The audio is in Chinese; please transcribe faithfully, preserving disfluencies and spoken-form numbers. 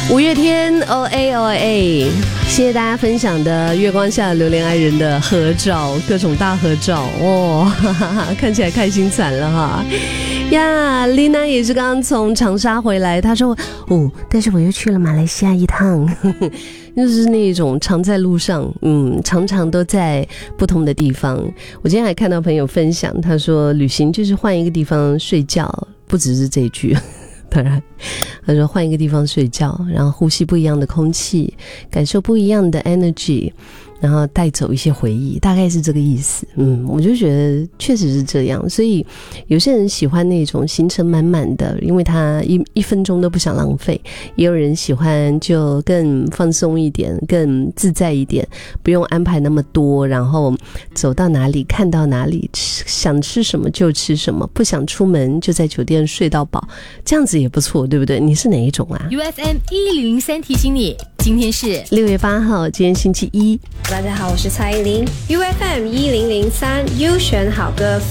五月天 O A O A， 谢谢大家分享的月光下流连爱人的合照，各种大合照哦，哈哈哈，看起来开心惨了哈呀。丽娜也是刚刚从长沙回来，她说哦，但是我又去了马来西亚一趟，呵呵，就是那种常在路上，嗯，常常都在不同的地方。我今天还看到朋友分享，他说旅行就是换一个地方睡觉，不只是这一句。当然他说换一个地方睡觉，然后呼吸不一样的空气，感受不一样的 energy， 然后带走一些回忆，大概是这个意思。嗯，我就觉得确实是这样。所以有些人喜欢那种行程满满的，因为他一一分钟都不想浪费，也有人喜欢就更放松一点，更自在一点，不用安排那么多，然后走到哪里看到哪里，想吃什么就吃什么，不想出门就在酒店睡到饱，这样子也不错，对不对？你是哪一种啊？ U F M 一零零三提醒你，今天是六月八号，今天星期一。 大家好，我是蔡依林。U F M 一零零三优选好歌